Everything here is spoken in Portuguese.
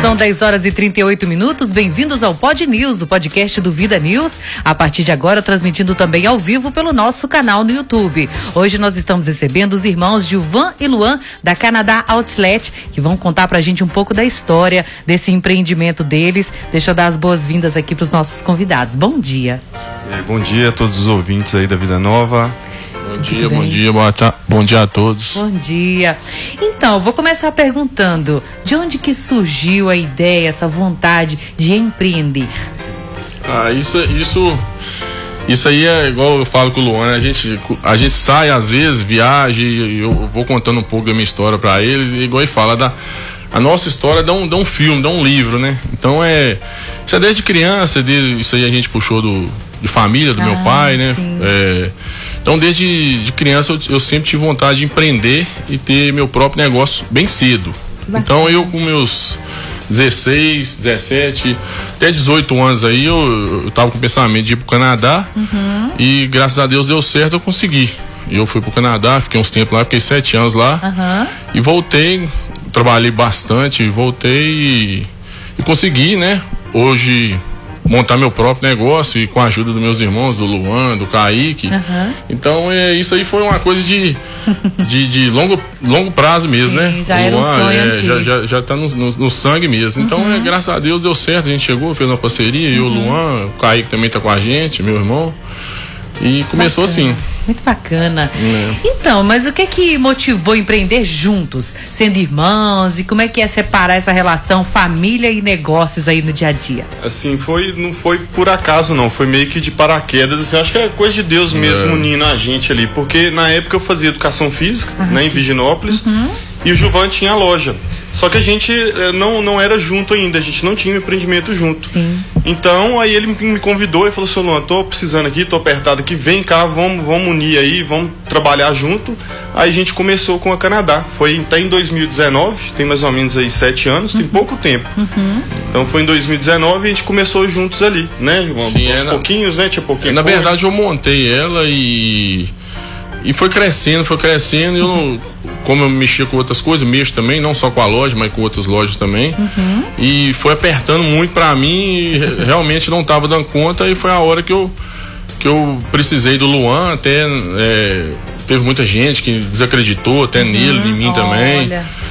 São 10h38. Bem-vindos ao Pod News, o podcast do Vida News. A partir de agora, transmitindo também ao vivo pelo nosso canal no YouTube. Hoje nós estamos recebendo os irmãos Gilvan e Luan, da Canadá Outlet, que vão contar pra gente um pouco da história desse empreendimento deles. Deixa eu dar as boas-vindas aqui pros nossos convidados. Bom dia. Bom dia a todos os ouvintes aí da Vida Nova. Bom dia a todos. Bom dia. Então, vou começar perguntando, de onde que surgiu a ideia, essa vontade de empreender? Isso aí é igual eu falo com o Luan, né? A gente sai às vezes, viaja, e eu vou contando um pouco da minha história pra eles, e igual ele fala, a nossa história dá um filme, dá um livro, né? Então isso é desde criança, isso aí a gente puxou de família, do meu pai, né? Então desde criança eu sempre tive vontade de empreender e ter meu próprio negócio bem cedo. Então eu com meus 16, 17, até 18 anos aí eu tava com o pensamento de ir pro Canadá, e graças a Deus deu certo, eu consegui. Eu fui pro Canadá, fiquei uns tempos lá, fiquei 7 anos lá, e voltei, trabalhei bastante, voltei e consegui, né? Hoje montar meu próprio negócio, e com a ajuda dos meus irmãos, do Luan, do Kaique. Então isso aí foi uma coisa de longo prazo mesmo. Sim, né? Já era um sonho já tá no sangue mesmo. Então graças a Deus deu certo, a gente chegou, fez uma parceria, eu, o Luan, o Kaique também tá com a gente, meu irmão, e começou assim. Muito bacana. Então, mas o que motivou empreender juntos, sendo irmãos, e como é que é separar essa relação família e negócios aí no dia a dia? Assim, não foi por acaso não, foi meio que de paraquedas, assim, acho que é coisa de Deus mesmo unindo a gente ali, porque na época eu fazia educação física, né, em Virginópolis, e o Gilvan tinha a loja. Só que a gente não era junto ainda, a gente não tinha um empreendimento junto. Sim. Então, aí ele me convidou e falou assim: Luan, tô precisando aqui, tô apertado aqui, vem cá, vamos unir aí, vamos trabalhar junto. Aí a gente começou com a Canadá. Foi até em 2019, tem mais ou menos aí 7 anos, tem pouco tempo. Então foi em 2019 e a gente começou juntos ali, né, Gilvan? Sim, aos pouquinhos, né? Tinha pouquinho. Na verdade, eu montei ela e foi crescendo, e eu, como eu mexia com outras coisas, mexo também, não só com a loja, mas com outras lojas também. E foi apertando muito pra mim, e realmente não tava dando conta, e foi a hora que eu precisei do Luan, até teve muita gente que desacreditou, até nele, em mim também.